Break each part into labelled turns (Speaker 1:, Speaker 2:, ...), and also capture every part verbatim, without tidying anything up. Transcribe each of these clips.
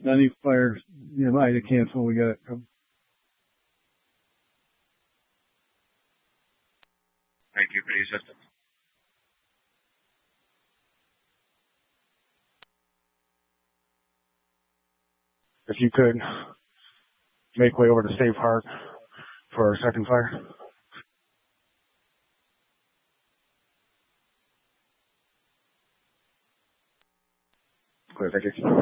Speaker 1: Any fire nearby to cancel, we got it.
Speaker 2: Thank you for the assistance.
Speaker 1: If you could make way over to State Park for our second fire. Clear, thank you.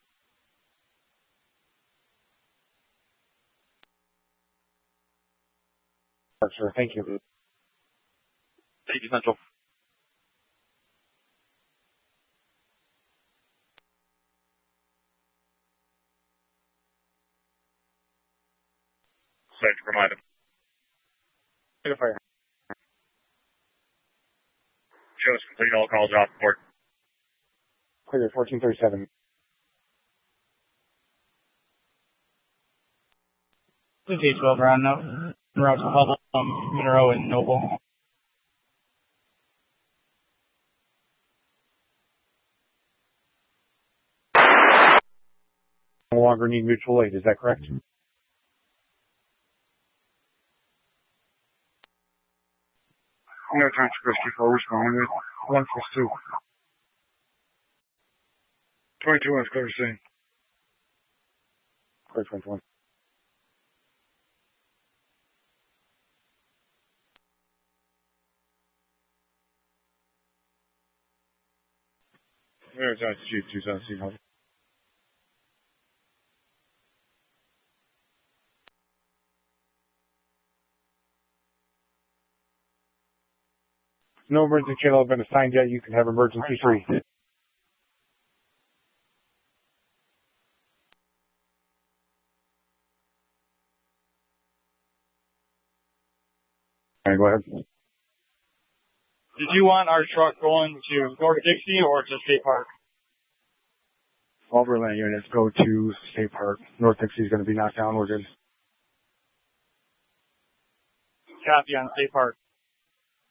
Speaker 1: Sure, thank you.
Speaker 2: Thank you, Central. Thanks for reminding.
Speaker 1: Clear fire.
Speaker 2: Shows complete, all calls off board.
Speaker 1: Clear, fourteen thirty-seven.
Speaker 3: This is twelve round now. Route to Hubble, um, Monroe and Noble.
Speaker 1: No longer need mutual aid, is that correct? No time to rescue four, responding with one plus two. twenty-two is clear to scene. Clear twenty-one. There's our Chief, two seven C. No emergency channel has been assigned yet. You can have emergency three. All right, go ahead.
Speaker 3: Did you want our truck going to North Dixie or to State Park?
Speaker 1: All Berlin units go to State Park. North Dixie is going to be knocked down. We're good.
Speaker 3: Copy on State Park.